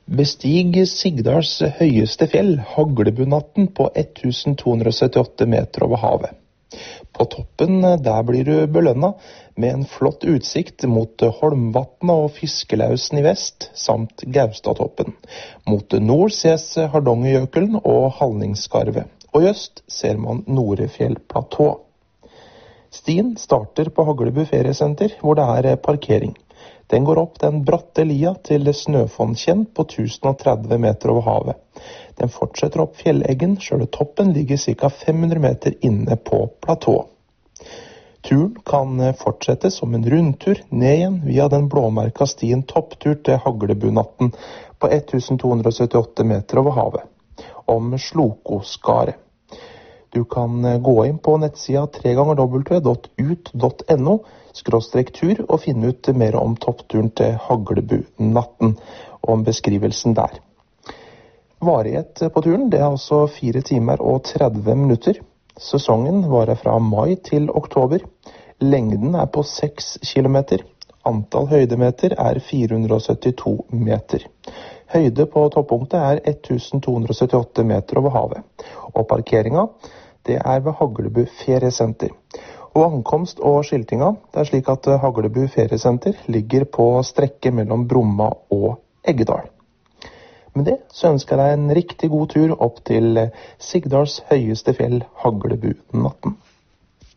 Bestig Sigdals høyeste fjell, Haglebunatten, på 1278 meter over havet. På toppen der blir du belønnet med en flott utsikt mot Holmvatnet og Fiskelausen i vest, samt Gaustatoppen. Mot nord ses Hardangerjøkulen og Hallingskarvet, og i øst ser man Norefjellplatå. Stien starter på Haglebu feriesenter, hvor det er parkering. Den går opp den bratte lia til Snøfonnkjenn på 1030 meter over havet. Den fortsetter opp Fjelleggen, selve toppen ligger ca. 500 meter inne på platå. Turen kan fortsette som en rundtur ned igjen via den blåmerka stien topptur til Haglebunatten på 1278 meter over havet, om Slokoskaret. Du kan gå inn på nettsida www.ut.no/tur og finne ut mer om toppturen til Haglebunatten og om beskrivelsen der. Varighet på turen det er altså 4 timer og 30 minutter. Sesongen varer fra mai til oktober. Lengden er på 6 kilometer. Antall høydemeter er 472 meter. Høyde på toppunktet er 1278 meter over havet. Og parkeringa det er ved Haglebu feriesenter. Og ankomst og skiltinga, det er slik at Haglebu feriesenter ligger på strekket mellom Bromma og Eggedal. Med det så ønsker jeg deg en riktig god tur opp til Sigdals høyeste fjell, Haglebunatten.